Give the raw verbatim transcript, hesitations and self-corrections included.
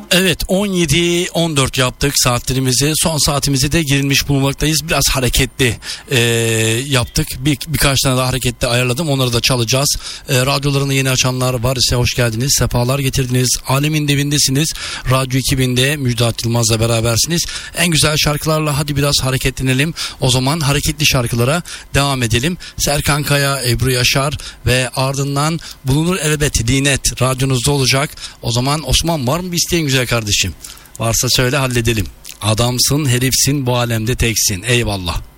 Evet, on yedi on dört yaptık saatlerimizi. Son saatimize de girilmiş bulunmaktayız. Biraz hareketli e, yaptık. Bir, birkaç tane daha hareketli ayarladım. Onları da çalacağız. E, radyolarını yeni açanlar var ise hoş geldiniz. Sefalar getirdiniz. Alemin devindesiniz. Radyo iki binde Müjdat Yılmaz'la berabersiniz. En güzel şarkılarla hadi biraz hareketlenelim. O zaman hareketli şarkılara devam edelim. Serkan Kaya, Ebru Yaşar ve ardından bulunur elbet Dinet radyonuzda olacak. O zaman Osman, var mı bir isteğin güzel kardeşim? Varsa söyle, halledelim. Adamsın, herifsin, bu alemde teksin. Eyvallah.